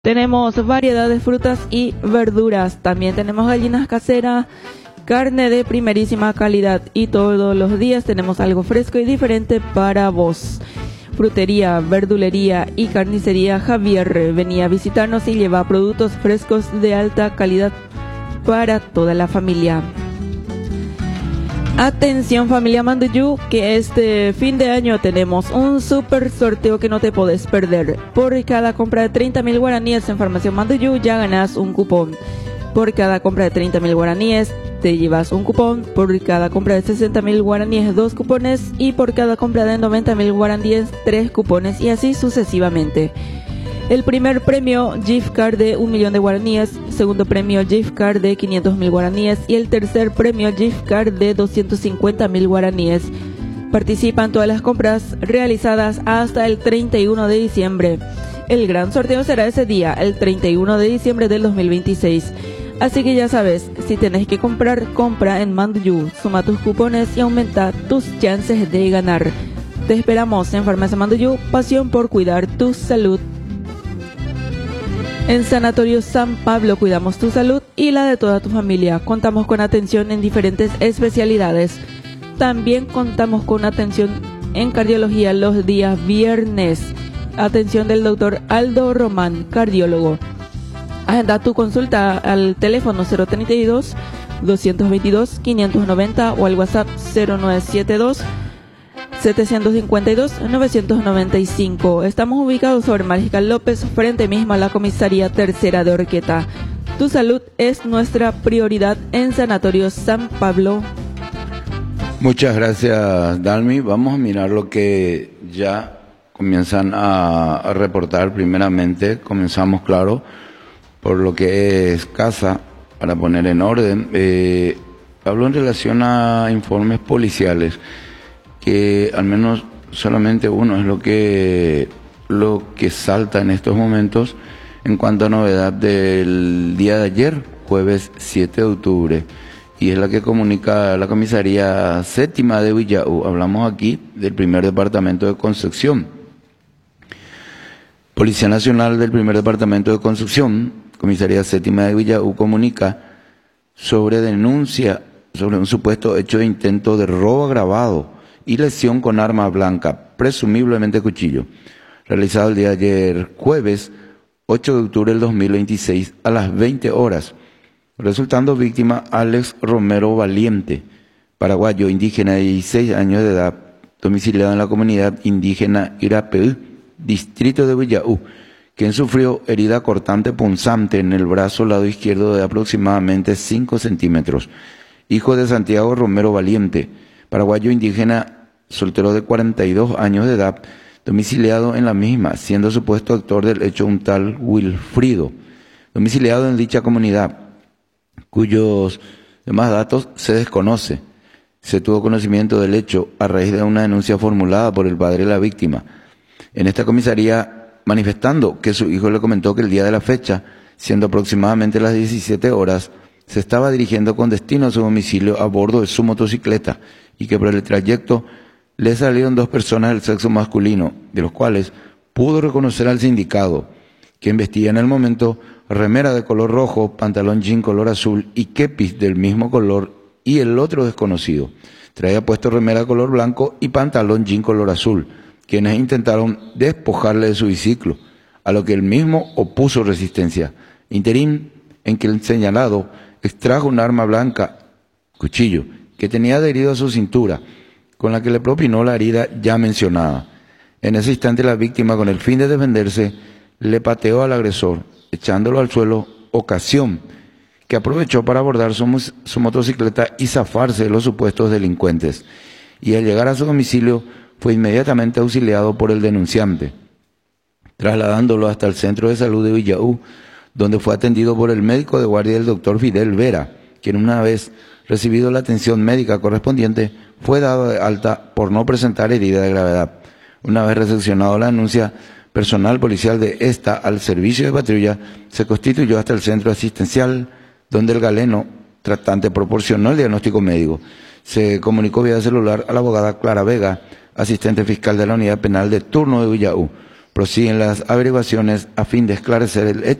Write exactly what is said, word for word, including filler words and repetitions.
Tenemos variedad de frutas y verduras. También tenemos gallinas caseras, carne de primerísima calidad. Y todos los días tenemos algo fresco y diferente para vos. Frutería, verdulería y carnicería Javier. Venía a visitarnos y lleva productos frescos de alta calidad para toda la familia. Atención familia Manduyú, que este fin de año tenemos un super sorteo que no te podés perder. Por cada compra de treinta mil guaraníes en Farmacia Manduyú ya ganas un cupón. Por cada compra de treinta mil guaraníes te llevas un cupón. Por cada compra de sesenta mil guaraníes dos cupones. Y por cada compra de noventa mil guaraníes tres cupones, y así sucesivamente. El primer premio, gift card de un millón de guaraníes. Segundo premio, gift card de quinientos mil guaraníes. Y el tercer premio, gift card de doscientos cincuenta mil guaraníes. Participan todas las compras realizadas hasta el treinta y uno de diciembre. El gran sorteo será ese día, el treinta y uno de diciembre del dos mil veintiséis. Así que ya sabes, si tenés que comprar, compra en Manduyú. Suma tus cupones y aumenta tus chances de ganar. Te esperamos en Farmacia Manduyú, pasión por cuidar tu salud. En Sanatorio San Pablo cuidamos tu salud y la de toda tu familia. Contamos con atención en diferentes especialidades. También contamos con atención en cardiología los días viernes. Atención del doctor Aldo Román, cardiólogo. Agenda tu consulta al teléfono cero treinta y dos, doscientos veintidós, quinientos noventa o al WhatsApp cero nueve siete dos, setecientos cincuenta y dos, novecientos noventa y cinco. Estamos ubicados sobre Mariscal López, frente mismo a la comisaría tercera de Orqueta. Tu salud es nuestra prioridad en Sanatorio San Pablo. Muchas gracias, Dalmi. Vamos a mirar lo que ya comienzan a, a reportar. Primeramente, comenzamos, claro, por lo que es casa, para poner en orden. Eh, hablo en relación a informes policiales, que al menos solamente uno es lo que lo que salta en estos momentos en cuanto a novedad del día de ayer, jueves siete de octubre, y es la que comunica la comisaría séptima de Villaú. Hablamos aquí del primer departamento de Concepción. Policía Nacional del primer departamento de Concepción, comisaría séptima de Villaú, comunica sobre denuncia sobre un supuesto hecho de intento de robo agravado y lesión con arma blanca, presumiblemente cuchillo, realizado el día de ayer, jueves ocho de octubre del dos mil veintiséis, a las veinte horas, resultando víctima Alex Romero Valiente, paraguayo, indígena de dieciséis años de edad, domiciliado en la comunidad indígena Irapeú, distrito de Villaú, quien sufrió herida cortante punzante en el brazo lado izquierdo de aproximadamente cinco centímetros, hijo de Santiago Romero Valiente, paraguayo indígena, soltero de cuarenta y dos años de edad, domiciliado en la misma, siendo supuesto actor del hecho un tal Wilfrido, domiciliado en dicha comunidad, cuyos demás datos se desconoce. Se tuvo conocimiento del hecho a raíz de una denuncia formulada por el padre de la víctima en esta comisaría, manifestando que su hijo le comentó que el día de la fecha, siendo aproximadamente las diecisiete horas, se estaba dirigiendo con destino a su domicilio a bordo de su motocicleta y que por el trayecto le salieron dos personas del sexo masculino, de los cuales pudo reconocer al sindicado, quien vestía en el momento remera de color rojo, pantalón jean color azul y kepis del mismo color, y el otro desconocido traía puesto remera color blanco y pantalón jean color azul, quienes intentaron despojarle de su biciclo, a lo que él mismo opuso resistencia, interín en que el señalado extrajo un arma blanca, cuchillo, que tenía adherido a su cintura, con la que le propinó la herida ya mencionada. En ese instante la víctima, con el fin de defenderse, le pateó al agresor, echándolo al suelo, ocasión que aprovechó para abordar su, su motocicleta y zafarse de los supuestos delincuentes. Y al llegar a su domicilio fue inmediatamente auxiliado por el denunciante, trasladándolo hasta el centro de salud de Villaú, donde fue atendido por el médico de guardia del doctor Fidel Vera, quien una vez recibido la atención médica correspondiente, fue dado de alta por no presentar herida de gravedad. Una vez recepcionado la denuncia, personal policial de esta al servicio de patrulla se constituyó hasta el centro asistencial, donde el galeno tratante proporcionó el diagnóstico médico. Se comunicó vía celular a la abogada Clara Vega, asistente fiscal de la unidad penal de turno de Villaú, Prosiguen las averiguaciones a fin de esclarecer el hecho